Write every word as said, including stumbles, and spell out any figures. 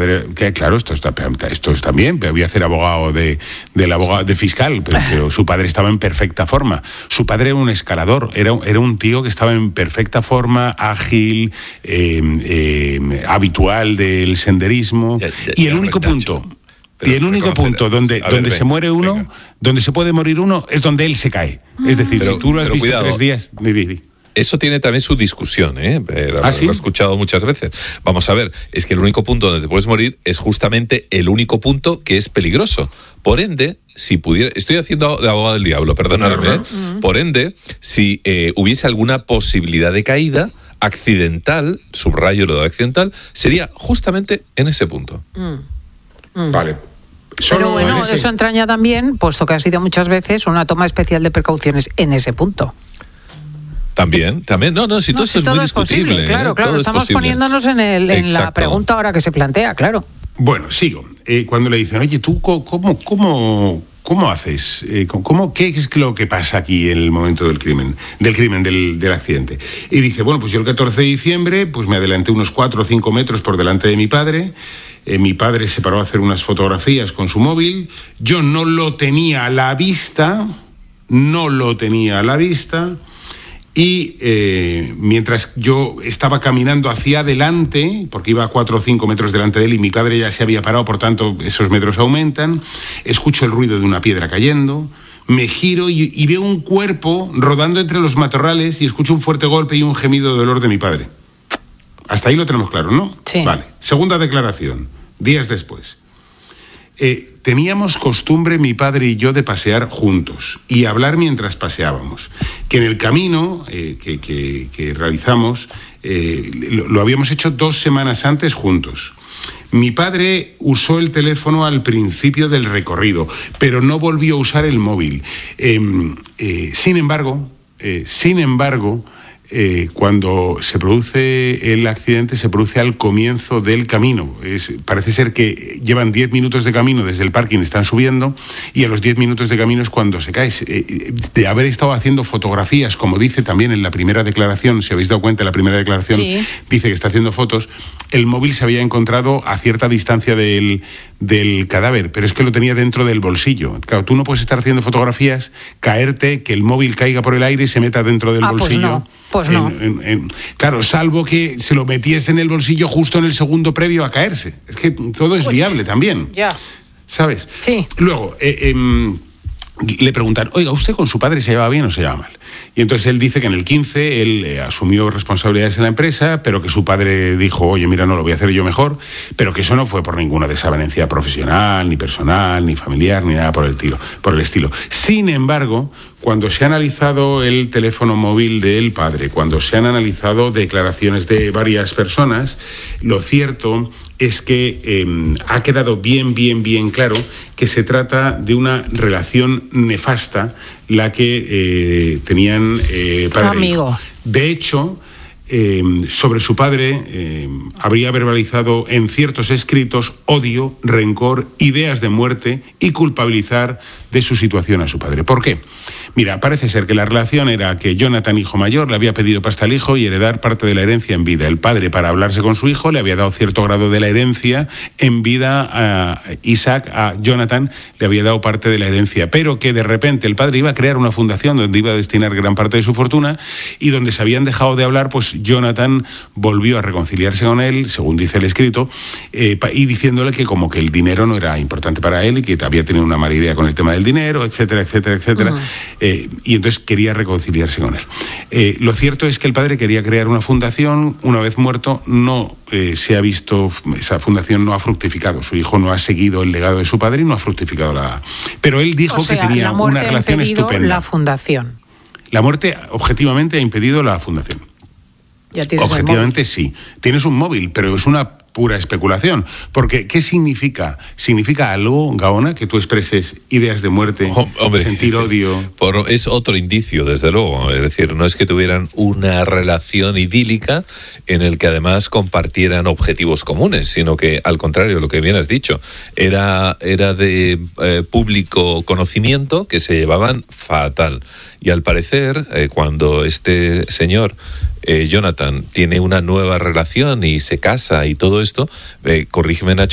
padre, que claro, esto está, esto está bien, pero voy a ser abogado de, del abogado de fiscal, pero, pero su padre estaba en perfecta forma. Su padre era un escalador, era, era un tío que estaba en perfecta forma, ágil, eh, eh, habitual del senderismo. Ya, ya, y el único punto, y el único punto donde, ver, donde venga, se muere uno, venga. donde se puede morir uno, es donde él se cae. Es decir, pero, si tú lo has visto cuidado. tres días, viví. Eso tiene también su discusión, ¿eh? Lo, ¿Ah, sí? lo he escuchado muchas veces. Vamos a ver, es que el único punto donde te puedes morir es justamente el único punto que es peligroso. Por ende, si pudiera... Estoy haciendo de abogado del diablo, perdonadme, ¿eh? Uh-huh. Por ende, si eh, hubiese alguna posibilidad de caída accidental, subrayo lo de accidental, sería justamente en ese punto. Mm. Mm. Vale. Solo Pero bueno, ese... eso entraña también, puesto que ha sido muchas veces, una toma especial de precauciones en ese punto. También, también, no, no, si no, todo si esto es todo muy es discutible. Posible, claro, ¿eh? claro, todo estamos poniéndonos en, el, en la pregunta ahora que se plantea, claro. Bueno, sigo. Eh, cuando le dicen, oye, ¿tú cómo, cómo, cómo haces? Eh, cómo, ¿Qué es lo que pasa aquí en el momento del crimen, del crimen, del, del accidente? Y dice, bueno, pues yo el catorce de diciembre, pues me adelanté unos cuatro o cinco metros por delante de mi padre. Eh, mi padre se paró a hacer unas fotografías con su móvil. Yo no lo tenía a la vista, no lo tenía a la vista. Y eh, mientras yo estaba caminando hacia adelante, porque iba a cuatro o cinco metros delante de él y mi padre ya se había parado, por tanto esos metros aumentan, escucho el ruido de una piedra cayendo, me giro y, y veo un cuerpo rodando entre los matorrales y escucho un fuerte golpe y un gemido de dolor de mi padre. Hasta ahí lo tenemos claro, ¿no? Sí. Vale. Segunda declaración, días después. Eh, teníamos costumbre, mi padre y yo, de pasear juntos y hablar mientras paseábamos. Que en el camino eh, que, que, que realizamos eh, lo, lo habíamos hecho dos semanas antes juntos. Mi padre usó el teléfono al principio del recorrido, pero no volvió a usar el móvil. Eh, eh, sin embargo, eh, sin embargo, Eh, cuando se produce el accidente, se produce al comienzo del camino. Es, parece ser que llevan diez minutos de camino desde el parking, están subiendo, y a los diez minutos de camino es cuando se cae. Eh, de haber estado haciendo fotografías, como dice también en la primera declaración, si habéis dado cuenta, la primera declaración sí. dice que está haciendo fotos, el móvil se había encontrado a cierta distancia del, del cadáver, pero es que lo tenía dentro del bolsillo. Claro, tú no puedes estar haciendo fotografías, caerte, que el móvil caiga por el aire y se meta dentro del ah, bolsillo. Pues no. Pues no. En, en, en, claro, salvo que se lo metiese en el bolsillo justo en el segundo previo a caerse. Es que todo es viable también. Ya. ¿Sabes? Sí. Luego, eh, eh, le preguntan, oiga, ¿usted con su padre se llevaba bien o se llevaba mal? Y entonces él dice que en el quince él eh, asumió responsabilidades en la empresa, pero que su padre dijo, oye, mira, no, lo voy a hacer yo mejor, pero que eso no fue por ninguna desavenencia profesional, ni personal, ni familiar, ni nada por el, tiro, por el estilo. Sin embargo, cuando se ha analizado el teléfono móvil del padre, cuando se han analizado declaraciones de varias personas, lo cierto es que eh, ha quedado bien, bien, bien claro que se trata de una relación nefasta la que eh, tenían eh, padre e hijo. De hecho, eh, sobre su padre eh, habría verbalizado en ciertos escritos odio, rencor, ideas de muerte y culpabilizar de su situación a su padre. ¿Por qué? Mira, parece ser que la relación era que Jonathan, hijo mayor, le había pedido pasta al hijo y heredar parte de la herencia en vida. El padre, para hablarse con su hijo, le había dado cierto grado de la herencia en vida a Isaac, a Jonathan, le había dado parte de la herencia, pero que de repente el padre iba a crear una fundación donde iba a destinar gran parte de su fortuna y donde se habían dejado de hablar, pues Jonathan volvió a reconciliarse con él, según dice el escrito, eh, y diciéndole que como que el dinero no era importante para él y que había tenido una mala idea con el tema del dinero, etcétera, etcétera, etcétera. Uh-huh. Eh, y entonces quería reconciliarse con él. Eh, lo cierto es que el padre quería crear una fundación, una vez muerto no eh, se ha visto, esa fundación no ha fructificado, su hijo no ha seguido el legado de su padre y no ha fructificado la... Pero él dijo o sea, que tenía una relación estupenda. La fundación. La muerte objetivamente ha impedido la fundación. ¿Ya tienes objetivamente sí. Tienes un móvil, pero es una pura especulación. Porque, ¿qué significa? ¿Significa algo, Gaona, que tú expreses ideas de muerte, oh, hombre, sentir odio? Por, es otro indicio, desde luego. Es decir, no es que tuvieran una relación idílica en el que además compartieran objetivos comunes, sino que, al contrario, lo que bien has dicho, era, era de eh, público conocimiento que se llevaban fatal. Y al parecer, eh, cuando este señor, eh, Jonathan, tiene una nueva relación y se casa y todo esto, eh, corrígeme, Nacho,